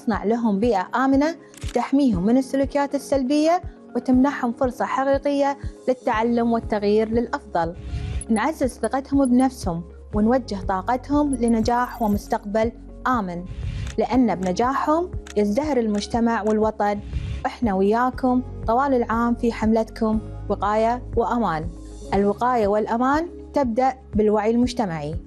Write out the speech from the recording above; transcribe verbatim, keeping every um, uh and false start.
نصنع لهم بيئة آمنة تحميهم من السلوكيات السلبية وتمنحهم فرصة حقيقية للتعلم والتغيير للأفضل. نعزز ثقتهم بنفسهم ونوجه طاقتهم لنجاح ومستقبل آمن، لأن بنجاحهم يزدهر المجتمع والوطن. إحنا وياكم طوال العام في حملتكم وقاية وأمان. الوقاية والأمان تبدأ بالوعي المجتمعي.